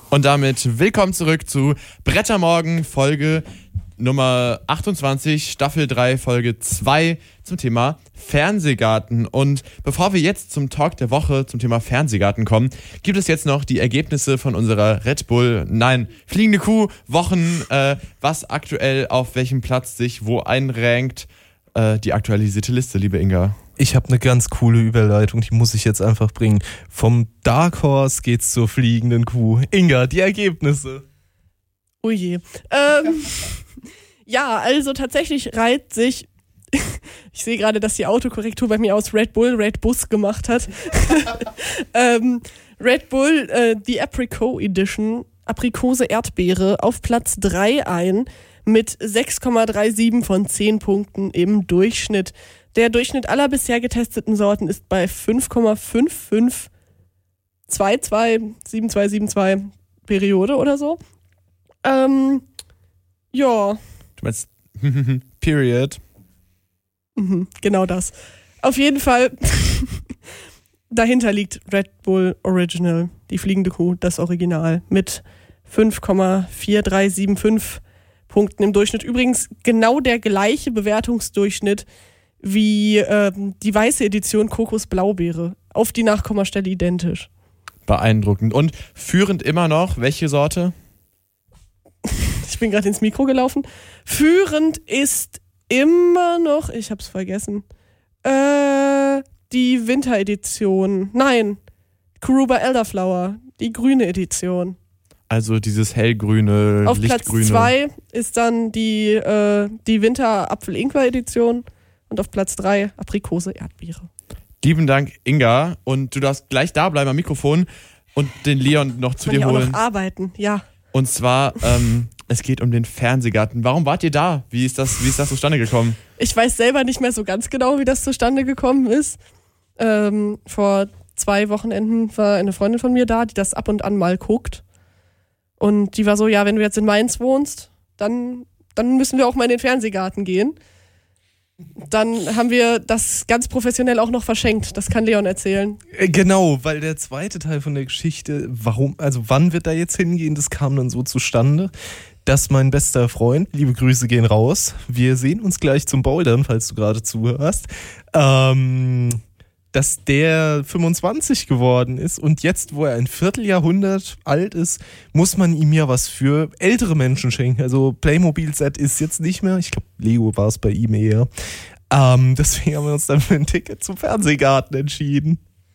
Und damit willkommen zurück zu Brettermorgen, Folge Nummer 28, Staffel 3, Folge 2 zum Thema Fernsehgarten. Und bevor wir jetzt zum Talk der Woche zum Thema Fernsehgarten kommen, gibt es jetzt noch die Ergebnisse von unserer Fliegende Kuh Wochen, was aktuell auf welchem Platz sich wo einrankt. Die aktualisierte Liste, liebe Inga. Ich habe eine ganz coole Überleitung, die muss ich jetzt einfach bringen. Vom Dark Horse geht's zur fliegenden Kuh. Inga, die Ergebnisse. Oh je. Ja, also tatsächlich reiht sich, ich sehe gerade, dass die Autokorrektur bei mir aus Red Bull Red Bus gemacht hat. Red Bull, die Apricot Edition, Aprikose Erdbeere, auf Platz 3 ein mit 6,37 von 10 Punkten im Durchschnitt. Der Durchschnitt aller bisher getesteten Sorten ist bei 5,55227272 Periode oder so. Ja. Du meinst Period? Genau das. Auf jeden Fall, dahinter liegt Red Bull Original, die fliegende Kuh, das Original, mit 5,4375 Punkten im Durchschnitt. Übrigens genau der gleiche Bewertungsdurchschnitt wie die weiße Edition Kokos Blaubeere. Auf die Nachkommastelle identisch. Beeindruckend. Und führend immer noch, welche Sorte? Ich bin gerade ins Mikro gelaufen. Führend ist immer noch, ich hab's vergessen, die Winteredition. Nein, Kuruba Elderflower, die grüne Edition. Also dieses hellgrüne, auf lichtgrüne. Platz 2 ist dann die Winter-Apfel-Ingwer-Edition und auf Platz 3 Aprikose-Erdbeere. Lieben Dank, Inga. Und du darfst gleich da bleiben am Mikrofon und den Leon noch zu dir holen. Kann ich auch noch arbeiten, ja. Und zwar, es geht um den Fernsehgarten. Warum wart ihr da? Wie ist das zustande gekommen? Ich weiß selber nicht mehr so ganz genau, wie das zustande gekommen ist. Vor 2 Wochenenden war eine Freundin von mir da, die das ab und an mal guckt. Und die war so, ja, wenn du jetzt in Mainz wohnst, dann müssen wir auch mal in den Fernsehgarten gehen. Dann haben wir das ganz professionell auch noch verschenkt. Das kann Leon erzählen. Genau, weil der zweite Teil von der Geschichte, wann wird da jetzt hingehen, das kam dann so zustande, dass mein bester Freund, liebe Grüße gehen raus, wir sehen uns gleich zum Bouldern, falls du gerade zuhörst, dass der 25 geworden ist und jetzt, wo er ein Vierteljahrhundert alt ist, muss man ihm ja was für ältere Menschen schenken. Also Playmobil-Set ist jetzt nicht mehr, ich glaube Lego war es bei ihm eher. Deswegen haben wir uns dann für ein Ticket zum Fernsehgarten entschieden.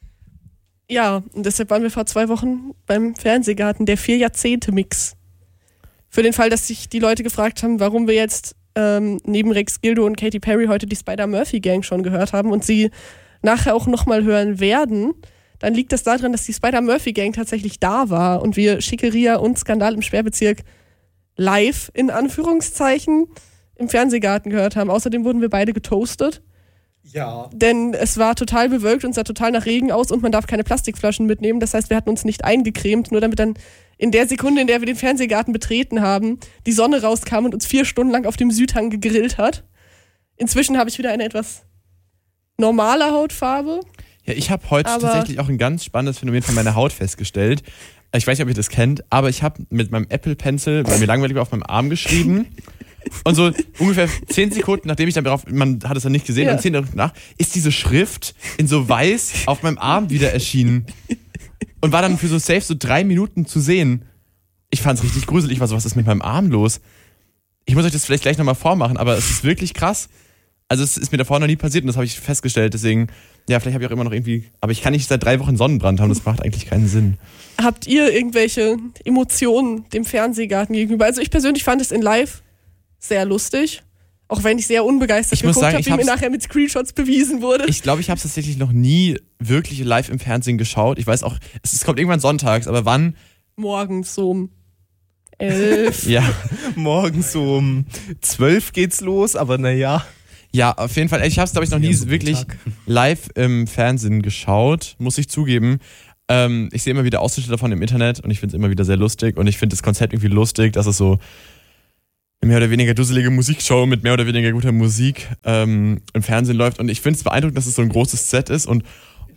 Ja, und deshalb waren wir vor 2 Wochen beim Fernsehgarten, der 4-Jahrzehnte-Mix. Für den Fall, dass sich die Leute gefragt haben, warum wir jetzt neben Rex Gildo und Katy Perry heute die Spider-Murphy-Gang schon gehört haben und sie nachher auch nochmal hören werden, dann liegt das daran, dass die Spider-Murphy-Gang tatsächlich da war und wir Schickeria und Skandal im Sperrbezirk live, in Anführungszeichen, im Fernsehgarten gehört haben. Außerdem wurden wir beide getoastet. Ja. Denn es war total bewölkt und sah total nach Regen aus und man darf keine Plastikflaschen mitnehmen. Das heißt, wir hatten uns nicht eingecremt, nur damit dann in der Sekunde, in der wir den Fernsehgarten betreten haben, die Sonne rauskam und uns 4 Stunden lang auf dem Südhang gegrillt hat. Inzwischen habe ich wieder eine etwas normale Hautfarbe. Ja, ich habe heute tatsächlich auch ein ganz spannendes Phänomen von meiner Haut festgestellt. Ich weiß nicht, ob ihr das kennt, aber ich habe mit meinem Apple Pencil, weil mir langweilig war, auf meinem Arm geschrieben. Und so ungefähr 10 Sekunden, nachdem ich dann man hat es dann nicht gesehen, und 10 Sekunden nach, ist diese Schrift in so weiß auf meinem Arm wieder erschienen. Und war dann für so safe so 3 Minuten zu sehen. Ich fand's richtig gruselig. Ich war so, was ist mit meinem Arm los? Ich muss euch das vielleicht gleich nochmal vormachen, aber es ist wirklich krass. Also es ist mir davor noch nie passiert und das habe ich festgestellt. Deswegen, ja, vielleicht habe ich auch immer noch irgendwie, aber ich kann nicht seit 3 Wochen Sonnenbrand haben, das macht eigentlich keinen Sinn. Habt ihr irgendwelche Emotionen dem Fernsehgarten gegenüber? Also ich persönlich fand es in live sehr lustig, auch wenn ich sehr unbegeistert geguckt habe, wie mir nachher mit Screenshots bewiesen wurde. Ich glaube, ich habe es tatsächlich noch nie wirklich live im Fernsehen geschaut. Ich weiß auch, es kommt irgendwann sonntags, aber wann? Morgens so um 11. Ja. Morgens so um 12 geht's los, aber naja. Ja, auf jeden Fall. Ich habe es, glaube ich, noch nie wirklich live im Fernsehen geschaut, muss ich zugeben. Ich sehe immer wieder Ausschnitte davon im Internet und ich finde es immer wieder sehr lustig und ich finde das Konzept irgendwie lustig, dass es so eine mehr oder weniger dusselige Musikshow mit mehr oder weniger guter Musik im Fernsehen läuft und ich finde es beeindruckend, dass es so ein großes Set ist und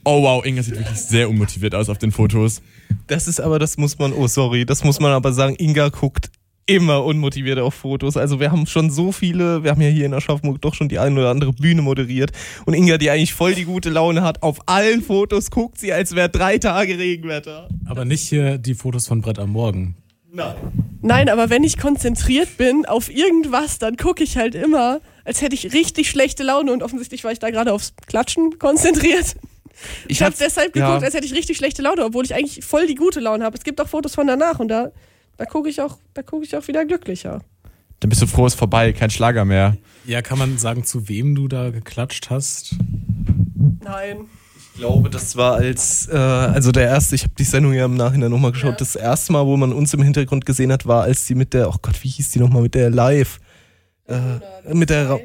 Oh wow, Inga sieht wirklich sehr unmotiviert aus auf den Fotos. Das muss man aber sagen, Inga guckt immer unmotiviert auf Fotos. Also wir haben ja hier in Aschaffenburg doch schon die eine oder andere Bühne moderiert. Und Inga, die eigentlich voll die gute Laune hat, auf allen Fotos guckt sie, als wäre 3 Tage Regenwetter. Aber nicht hier die Fotos von Brett am Morgen. Nein, aber wenn ich konzentriert bin auf irgendwas, dann gucke ich halt immer, als hätte ich richtig schlechte Laune und offensichtlich war ich da gerade aufs Klatschen konzentriert. Ich habe deshalb geguckt, als hätte ich richtig schlechte Laune, obwohl ich eigentlich voll die gute Laune habe. Es gibt auch Fotos von danach und da gucke ich auch wieder glücklicher. Dann bist du froh, ist vorbei, kein Schlager mehr. Ja, kann man sagen, zu wem du da geklatscht hast? Nein. Ich glaube, das war also der erste, ich habe die Sendung ja im Nachhinein nochmal geschaut, das erste Mal, wo man uns im Hintergrund gesehen hat, war, als die mit der, oh Gott, wie hieß die nochmal, mit der Live, mit der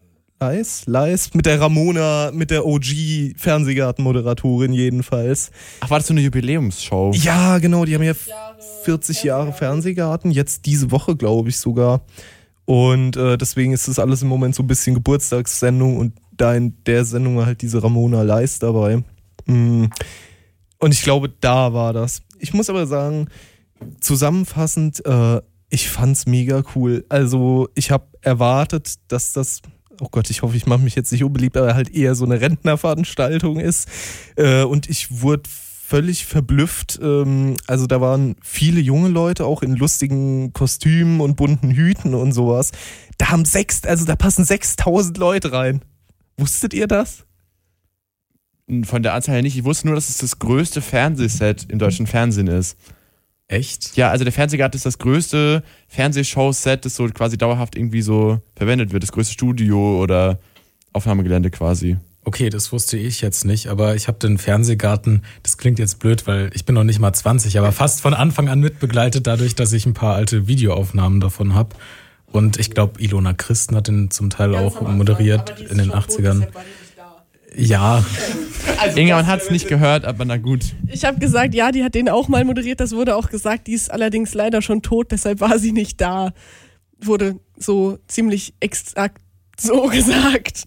mit der Ramona, mit der OG-Fernsehgarten-Moderatorin jedenfalls. Ach, war das so eine Jubiläumsshow? Ja, genau, die haben ja 40 Jahre Fernsehgarten, jetzt diese Woche, glaube ich sogar. Und deswegen ist das alles im Moment so ein bisschen Geburtstagssendung und da in der Sendung war halt diese Ramona Leis dabei. Und ich glaube, da war das. Ich muss aber sagen, zusammenfassend, ich fand's mega cool. Also ich habe erwartet, dass das, oh Gott, ich hoffe, ich mache mich jetzt nicht unbeliebt, aber halt eher so eine Rentnerveranstaltung ist. Und ich wurde völlig verblüfft. Also da waren viele junge Leute, auch in lustigen Kostümen und bunten Hüten und sowas. Da passen 6.000 Leute rein. Wusstet ihr das? Von der Anzahl her nicht. Ich wusste nur, dass es das größte Fernsehset im deutschen Fernsehen ist. Echt? Ja, also der Fernsehgarten ist das größte Fernsehshow-Set, das so quasi dauerhaft irgendwie so verwendet wird. Das größte Studio oder Aufnahmegelände quasi. Okay, das wusste ich jetzt nicht, aber ich habe den Fernsehgarten, das klingt jetzt blöd, weil ich bin noch nicht mal 20, aber fast von Anfang an mitbegleitet, dadurch, dass ich ein paar alte Videoaufnahmen davon habe. Und ich glaube, Ilona Christen hat den zum Teil auch moderiert in den 80ern. Ja. Also Inga, man hat es nicht gehört, aber na gut. Ich habe gesagt, ja, die hat den auch mal moderiert, das wurde auch gesagt, die ist allerdings leider schon tot, deshalb war sie nicht da. Wurde so ziemlich exakt so gesagt.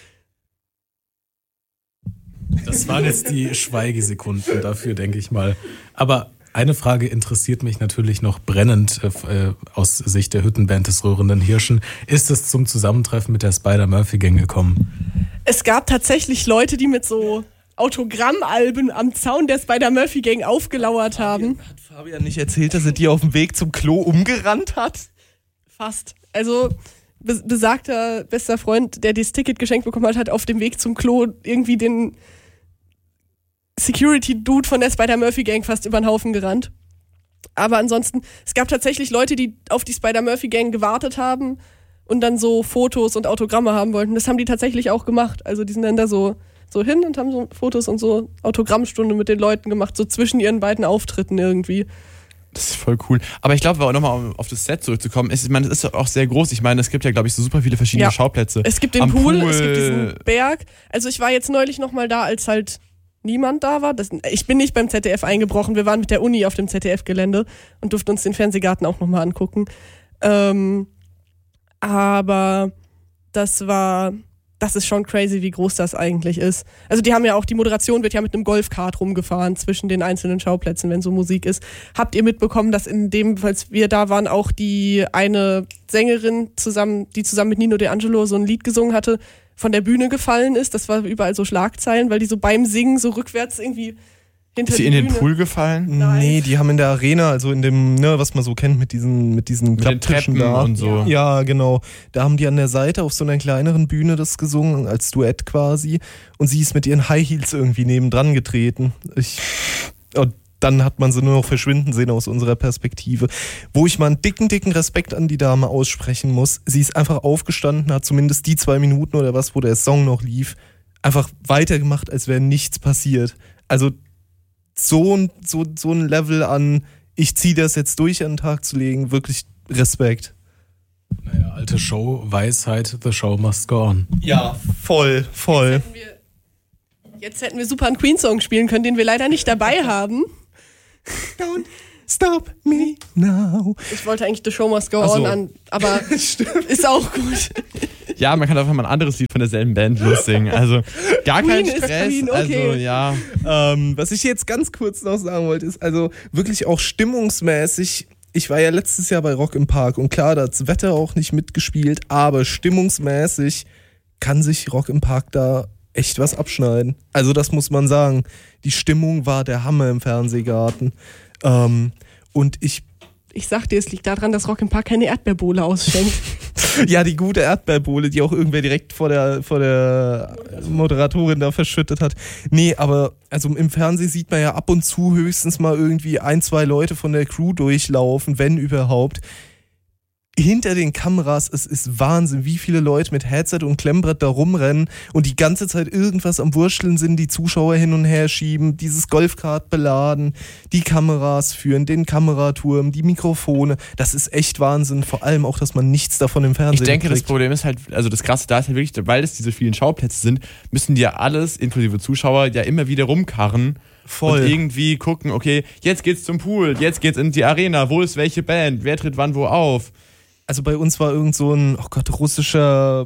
Das waren jetzt die Schweigesekunden dafür, denke ich mal. Aber eine Frage interessiert mich natürlich noch brennend aus Sicht der Hüttenband des Röhrenden Hirschen. Ist es zum Zusammentreffen mit der Spider-Murphy-Gang gekommen? Es gab tatsächlich Leute, die mit so Autogrammalben am Zaun der Spider-Murphy-Gang aufgelauert haben. Hat Fabian nicht erzählt, dass er die auf dem Weg zum Klo umgerannt hat? Fast. Also besagter bester Freund, der das Ticket geschenkt bekommen hat, hat auf dem Weg zum Klo irgendwie den Security-Dude von der Spider-Murphy-Gang fast über den Haufen gerannt. Aber ansonsten, es gab tatsächlich Leute, die auf die Spider-Murphy-Gang gewartet haben und dann so Fotos und Autogramme haben wollten. Das haben die tatsächlich auch gemacht. Also die sind dann da so hin und haben so Fotos und so Autogrammstunde mit den Leuten gemacht, so zwischen ihren beiden Auftritten irgendwie. Das ist voll cool. Aber ich glaube, nochmal auf das Set zurückzukommen, es ist auch sehr groß. Ich meine, es gibt ja, glaube ich, so super viele verschiedene Schauplätze. Es gibt den Pool, es gibt diesen Berg. Also ich war jetzt neulich nochmal da, als halt niemand da war. Ich bin nicht beim ZDF eingebrochen. Wir waren mit der Uni auf dem ZDF-Gelände und durften uns den Fernsehgarten auch nochmal angucken. Aber das ist schon crazy, wie groß das eigentlich ist. Also die Moderation wird ja mit einem Golfkart rumgefahren zwischen den einzelnen Schauplätzen, wenn so Musik ist. Habt ihr mitbekommen, dass als wir da waren, auch die eine Sängerin die zusammen mit Nino De Angelo so ein Lied gesungen hatte, von der Bühne gefallen ist? Das war überall so Schlagzeilen, weil die so beim Singen so rückwärts irgendwie hinter die Bühne. Ist sie in den Pool gefallen? Nein. Nee, die haben in der Arena, also in dem, was man so kennt mit diesen Klapptischen da und so. Ja, genau. Da haben die an der Seite auf so einer kleineren Bühne das gesungen, als Duett quasi. Und sie ist mit ihren High Heels irgendwie nebendran getreten. Und dann hat man sie nur noch verschwinden sehen aus unserer Perspektive. Wo ich mal einen dicken Respekt an die Dame aussprechen muss. Sie ist einfach aufgestanden, hat zumindest die 2 Minuten oder was, wo der Song noch lief, einfach weitergemacht, als wäre nichts passiert. Also so ein Level an, ich ziehe das jetzt durch an den Tag zu legen, wirklich Respekt. Naja, alte Show-Weisheit, the show must go on. Ja, voll. Jetzt hätten wir super einen Queen-Song spielen können, den wir leider nicht dabei haben. Don't stop me now. Ich wollte eigentlich The Show Must Go On an, aber ist auch gut. Ja, man kann einfach mal ein anderes Lied von derselben Band lossingen. Also gar kein Queen ist Stress. Queen, okay. Also ja. Was ich jetzt ganz kurz noch sagen wollte, ist also wirklich auch stimmungsmäßig. Ich war ja letztes Jahr bei Rock im Park und klar, da hat das Wetter auch nicht mitgespielt, aber stimmungsmäßig kann sich Rock im Park da echt was abschneiden. Also das muss man sagen. Die Stimmung war der Hammer im Fernsehgarten. Und ich sag dir, es liegt daran, dass Rock im Park keine Erdbeerbohle ausschenkt. ja, die gute Erdbeerbohle, die auch irgendwer direkt vor der Moderatorin da verschüttet hat. Nee, aber also im Fernsehen sieht man ja ab und zu höchstens mal irgendwie 1, 2 Leute von der Crew durchlaufen, wenn überhaupt. Hinter den Kameras, es ist Wahnsinn, wie viele Leute mit Headset und Klemmbrett da rumrennen und die ganze Zeit irgendwas am Wursteln sind, die Zuschauer hin und her schieben, dieses Golfkart beladen, die Kameras führen, den Kameraturm, die Mikrofone. Das ist echt Wahnsinn, vor allem auch, dass man nichts davon im Fernsehen Ich denke, kriegt. das Problem ist halt, also das Krasse da ist halt wirklich, weil es diese vielen Schauplätze sind, müssen die ja alles, inklusive Zuschauer, ja immer wieder rumkarren. Voll. Und irgendwie gucken, okay, jetzt geht's zum Pool, jetzt geht's in die Arena, wo ist welche Band, wer tritt wann wo auf? Also bei uns war irgend so ein, russischer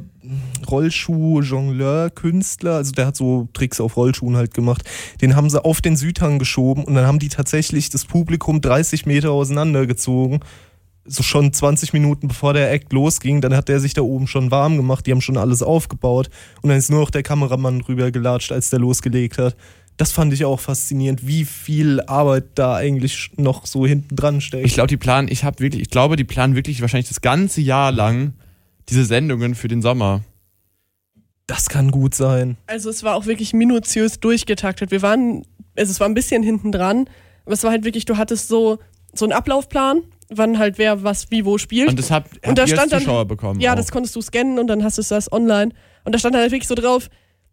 Rollschuh-Jongleur-Künstler, also der hat so Tricks auf Rollschuhen halt gemacht. Den haben sie auf den Südhang geschoben und dann haben die tatsächlich das Publikum 30 Meter auseinandergezogen. So schon 20 Minuten bevor der Act losging, dann hat der sich da oben schon warm gemacht, die haben schon alles aufgebaut und dann ist nur noch der Kameramann rübergelatscht, als der losgelegt hat. Das fand ich auch faszinierend, wie viel Arbeit da eigentlich noch so hinten dran steckt. Ich glaube, die planen wirklich wahrscheinlich das ganze Jahr lang diese Sendungen für den Sommer. Das kann gut sein. Also es war auch wirklich minutiös durchgetaktet. Es war ein bisschen hinten dran, aber es war halt wirklich, du hattest so einen Ablaufplan, wann halt wer was wie wo spielt. Und das habt und da ihr stand als Zuschauer dann, bekommen. Ja, auch. das konntest du scannen und dann hast du das online. Und da stand dann halt wirklich so drauf,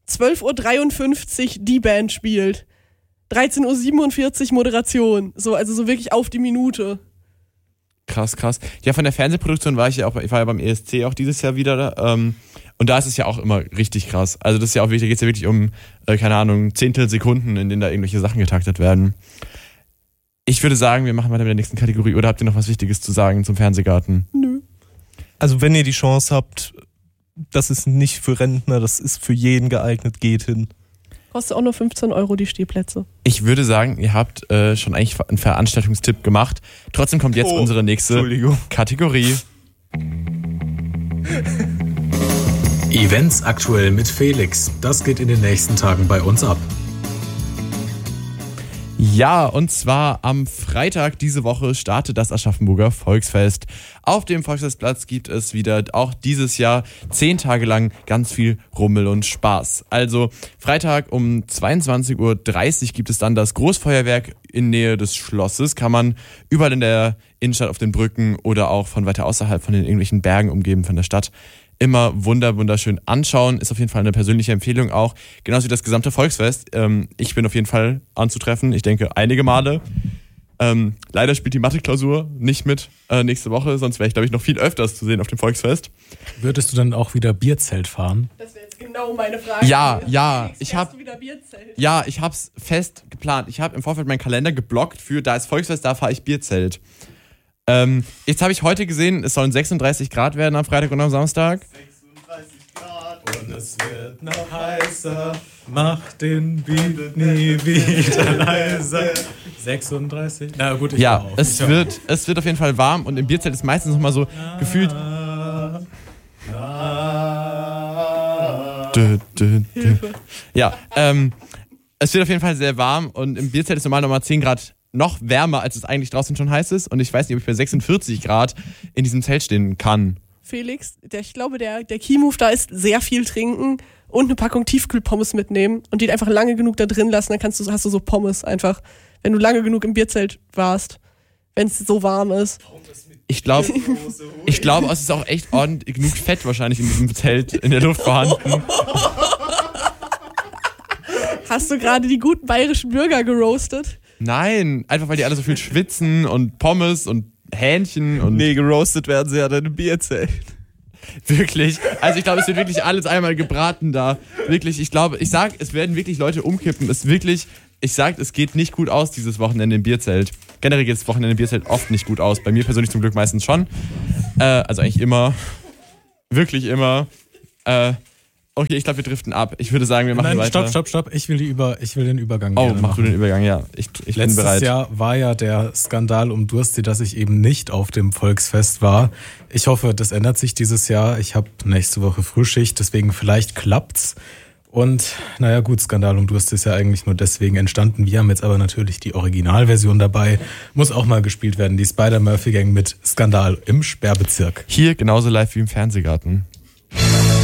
12:53 Uhr die Band spielt. 13:47 Uhr Moderation. So, also so wirklich auf die Minute. Krass. Ja, von der Fernsehproduktion ich war ja beim ESC auch dieses Jahr wieder. Und da ist es ja auch immer richtig krass. Also das ist ja auch wirklich, da geht es ja wirklich um, keine Ahnung, Zehntelsekunden, in denen da irgendwelche Sachen getaktet werden. Ich würde sagen, wir machen weiter mit der nächsten Kategorie. Oder habt ihr noch was Wichtiges zu sagen zum Fernsehgarten? Nö. Also wenn ihr die Chance habt, das ist nicht für Rentner, das ist für jeden geeignet, geht hin. Kostet auch nur 15 € die Stehplätze. Ich würde sagen, ihr habt schon eigentlich einen Veranstaltungstipp gemacht. Trotzdem kommt jetzt unsere nächste Kategorie. Events aktuell mit Felix. Das geht in den nächsten Tagen bei uns ab. Ja, und zwar am Freitag diese Woche startet das Aschaffenburger Volksfest. Auf dem Volksfestplatz gibt es wieder auch dieses Jahr 10 Tage lang ganz viel Rummel und Spaß. Also Freitag um 22:30 Uhr gibt es dann das Großfeuerwerk in Nähe des Schlosses. Kann man überall in der Innenstadt auf den Brücken oder auch von weiter außerhalb von den irgendwelchen Bergen umgeben von der Stadt immer wunderschön anschauen. Ist auf jeden Fall eine persönliche Empfehlung auch. Genauso wie das gesamte Volksfest. Ich bin auf jeden Fall anzutreffen. Ich denke, einige Male. Leider spielt die Mathe-Klausur nicht mit nächste Woche. Sonst wäre ich, glaube ich, noch viel öfters zu sehen auf dem Volksfest. Würdest du dann auch wieder Bierzelt fahren? Das wäre jetzt genau meine Frage. Ja. Ich hab's fest geplant. Ich habe im Vorfeld meinen Kalender geblockt für, da ist Volksfest, da fahre ich Bierzelt. Jetzt habe ich heute gesehen, es sollen 36 Grad werden am Freitag und am Samstag. 36 Grad und es wird noch heißer. Mach den Beat nie wieder leiser. 36. Na gut, ja, es wird auf jeden Fall warm und im Bierzelt ist meistens noch mal so gefühlt. Ja, es wird auf jeden Fall sehr warm und im Bierzelt ist normal nochmal 10 Grad noch wärmer, als es eigentlich draußen schon heiß ist. Und ich weiß nicht, ob ich bei 46 Grad in diesem Zelt stehen kann. Felix, ich glaube, der Key-Move da ist sehr viel trinken und eine Packung Tiefkühlpommes mitnehmen und die einfach lange genug da drin lassen, dann hast du so Pommes einfach, wenn du lange genug im Bierzelt warst, wenn es so warm ist. Ich glaube, es ist auch echt ordentlich genug Fett wahrscheinlich in diesem Zelt in der Luft vorhanden. Hast du gerade die guten bayerischen Bürger geroastet? Nein, einfach weil die alle so viel schwitzen und Pommes und Hähnchen und... Nee, geroastet werden sie ja dann im Bierzelt. Wirklich? Also ich glaube, es wird wirklich alles einmal gebraten da. Wirklich, es werden wirklich Leute umkippen. Es geht nicht gut aus dieses Wochenende im Bierzelt. Generell geht das Wochenende im Bierzelt oft nicht gut aus. Bei mir persönlich zum Glück meistens schon. Also eigentlich immer. Wirklich immer. Okay, ich glaube, wir driften ab. Ich würde sagen, wir machen weiter. Stopp. Ich will den Übergang mach machen. Du den Übergang, ja. Ich bin bereit. Letztes Jahr war ja der Skandal um Dursti, dass ich eben nicht auf dem Volksfest war. Ich hoffe, das ändert sich dieses Jahr. Ich habe nächste Woche Frühschicht, deswegen vielleicht klappt's. Und naja gut, Skandal um Durst ist ja eigentlich nur deswegen entstanden. Wir haben jetzt aber natürlich die Originalversion dabei. Muss auch mal gespielt werden. Die Spider-Murphy-Gang mit Skandal im Sperrbezirk. Hier genauso live wie im Fernsehgarten.